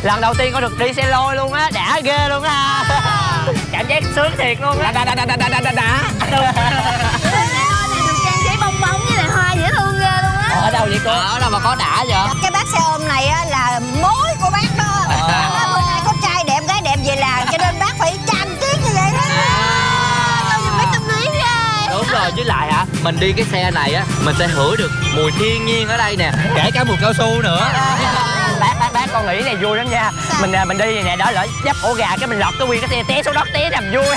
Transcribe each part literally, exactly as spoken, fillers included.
Lần đầu tiên con được đi xe lôi luôn á, đã ghê luôn á. Cảm giác sướng thiệt luôn á. Đã đã đã đã đã đã đã đã. Xe lôi này được trang trí bong bóng với lại hoa dễ thương ghê luôn á. Ở đâu vậy cô? Ở đâu mà có đã vậy? Cái bác xe ôm này á là mối của bác đó. Nói bữa nay có trai đẹp gái đẹp về làng cho nên bác phải trang trí như vậy đó. Tôi nhìn mấy tâm lý ghê. Đúng rồi, với lại hả, mình đi cái xe này á, mình sẽ hửi được mùi thiên nhiên ở đây nè, kể cả mùi cao su nữa. Bác, bác, bác, con nghĩ này vui lắm nha. Sao? Mình mình đi nè, đỡ lỡ dấp ổ gà cái mình lọt cái nguyên cái xe té xuống đất té làm vui.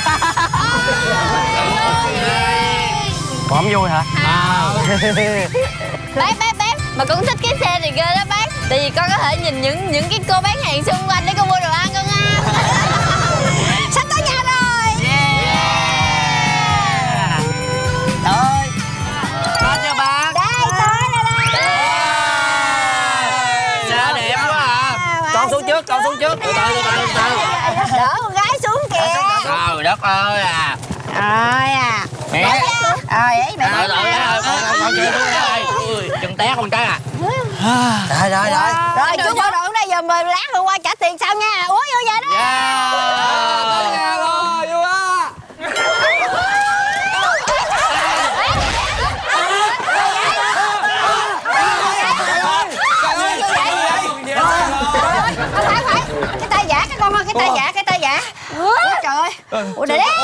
Còn không vui hả? À. Bác, bác, bác, mà con thích cái xe này ghê đó bác. Tại vì con có thể nhìn những những cái cô bán hàng xung quanh để con mua đồ ăn con ha. Sắp tới nhà rồi. Yeah. Thôi, có chưa bác? Đây, tới đây đây. Xe đẹp quá à. Con xuống trước, con xuống trước. Từ từ, từ từ, từ từ. Đỡ con gái xuống kìa. Trời đất ơi à. Rồi à. Mẹ. Rồi ấy mẹ. Rồi rồi đó, con chưa xuống đây. Ui, chân té con cái à. Rồi rồi rồi. Rồi chú bộ đội đây giờ mời lát rồi qua trả tiền sau nha. Uống vô vậy đó. Yeah. Tới nhà rồi, vui quá. Không phải phải. Cái tay giả cái con ơi, cái tay giả, cái tay giả. Ủa trời ơi. Ủa để đấy.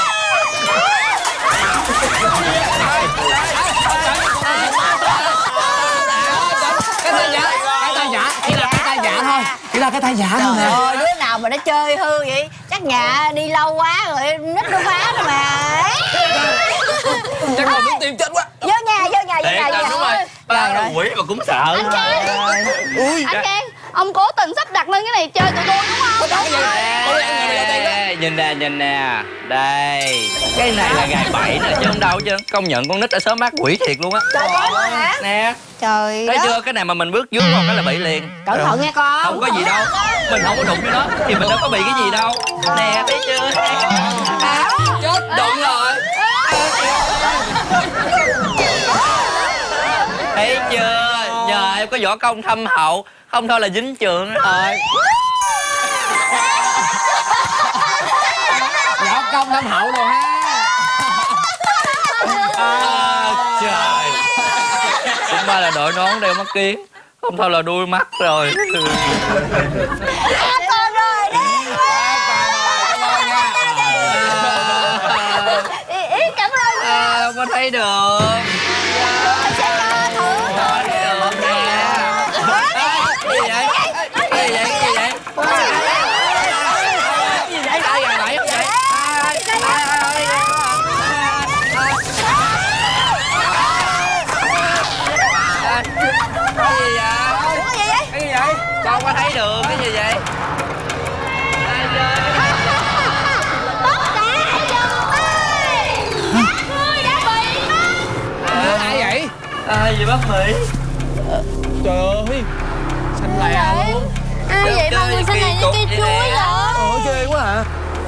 Cái tay giả, cái tay giả, chỉ là cái tay giả thôi. Chỉ là cái tay giả thôi nè. Trời ơi, đứa nào mà nó chơi hư vậy? Chắc nhà đi lâu quá rồi, nít nó phá rồi mà. Chắc còn muốn tìm chết quá. Vô nhà, vô nhà, vô nhà. Đúng rồi. Ba là quỷ mà cũng sợ. Anh Khang. Ui. Anh Khang, ông cố tình sắp đặt lên cái này chơi tụi tôi đúng không? Ê, nhìn nè, nhìn nè. Đây. Cái này là gài bẫy nè, chứ không đâu chứ. Công nhận con nít ở sớm mát quỷ thiệt luôn á. Trời ơi hả? Nè. Trời Thấy đất. chưa, cái này mà mình bước vướng vào cái là bị liền. Cẩn thận nha con. Không có gì đâu. Mình không có đụng với nó thì mình đâu có bị cái gì đâu. Nè, thấy chưa? Chết. Đụng rồi. Thấy chưa? Nhờ em có võ công thâm hậu, không thôi là dính chưởng rồi. Võ công thâm hậu rồi ha. À, trời. Cũng ba là đội nón đeo mắt kiến, không thôi là đuôi mắt rồi. À, con rồi đấy. Ý, ý cảm ơn. À, không có thấy được. Sẽ co thử. Không thấy được nè. Cái gì vậy? Cái gì vậy? Cái gì vậy? Cái gì vậy? Ai gà bẫy không vậy? Ai? Ai? Ai? Cái gì vậy? Ủa gì vậy? Cái gì vậy? Con không có thấy được. Cái gì vậy? Ai chơi? Tất cả dừng tay. Các ngươi đã bị bắt. Ờ, ai vậy? Ai vậy bác Mỹ? Trời ơi. Xanh lè luôn. Ai vậy mà người xanh này như cây chuối vậy? Ôi ghê quá hả?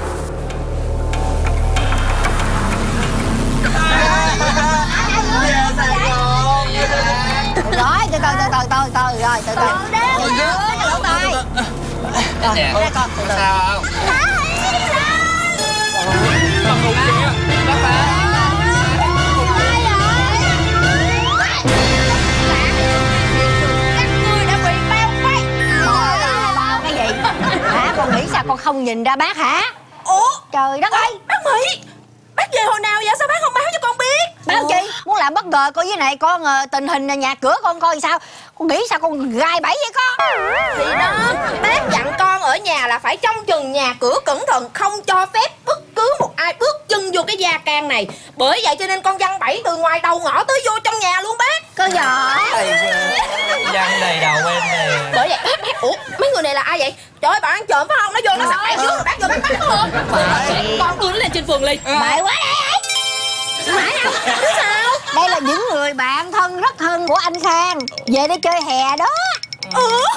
Rồi, từ từ từ từ từ từ rồi, từ từ. Từ từ, lỗ tai. Rồi, Nè, đây con, từ từ. sao không? Bác Hùng kìa. Bác ba. Các ngươi đã bị bao vây. Bao cái gì? Hả, con nghĩ sao con không nhìn ra bác hả? Ủa? Trời đất ơi. Bác Mỹ, bác về hồi nào vậy? Sao bác không báo cho con biết? Báo chi? Muốn làm bất ngờ coi với này con uh, tình hình nhà cửa con coi sao? Con nghĩ sao con gai bẫy vậy con? Thì đó, bác dặn con ở nhà là phải trông chừng nhà cửa cẩn thận, không cho phép bất cứ một ai bước chân vô cái gia can này. Bởi vậy cho nên con giăng bẫy từ ngoài đầu ngõ tới vô trong nhà luôn bác. Cơ giỏi. Văn đầy đầu em nè. Bởi vậy bác, bác, ủa mấy người này là ai vậy? Trời ơi, bạn ăn trộm phải không? Nó vô nó sẵn bẫy trước rồi bác vô bác bắt không? Con đưa nó lên trên phường liền. Mày quá đấy. Phải không? Chứ sao? Đây là những người bạn thân rất thân của anh Khang về để chơi hè đó. Ừ.